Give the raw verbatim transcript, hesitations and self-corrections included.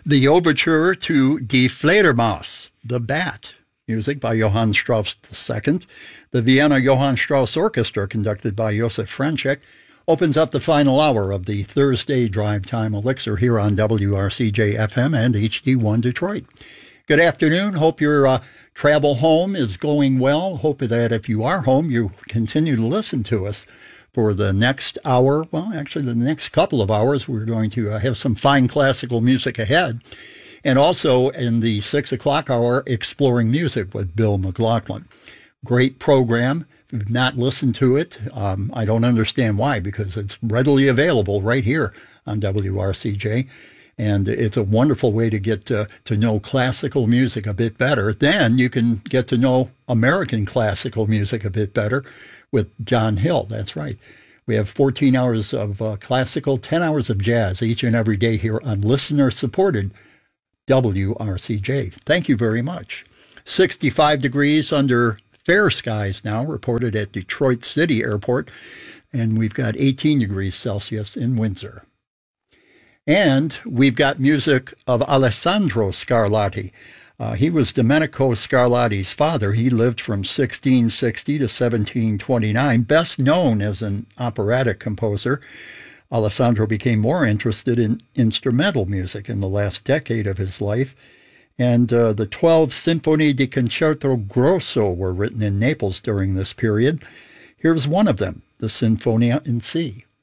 The overture to Die Fledermaus, The Bat, music by Johann Strauss the Second. The Vienna Johann Strauss Orchestra, conducted by Josef Franchek, opens up the final hour of the Thursday Drive Time Elixir here on W R C J F M and H D one Detroit. Good afternoon. Hope your uh, travel home is going well. Hope that if you are home, you continue to listen to us for the next hour. Well, actually, the next couple of hours, we're going to uh, have some fine classical music ahead. And also in the six o'clock hour, Exploring Music with Bill McLaughlin. Great program. If you've not listened to it, um, I don't understand why, because it's readily available right here on W R C J. And it's a wonderful way to get to, to know classical music a bit better. Then you can get to know American classical music a bit better with John Hill. That's right. We have fourteen hours of uh, classical, ten hours of jazz each and every day here on listener-supported W R C J. Thank you very much. sixty-five degrees under fair skies now, reported at Detroit City Airport. And we've got eighteen degrees Celsius in Windsor. And we've got music of Alessandro Scarlatti. Uh, he was Domenico Scarlatti's father. He lived from sixteen sixty to seventeen twenty-nine, best known as an operatic composer. Alessandro became more interested in instrumental music in the last decade of his life, and uh, the twelve Sinfonie di Concerto Grosso were written in Naples during this period. Here's one of them, the Sinfonia in C.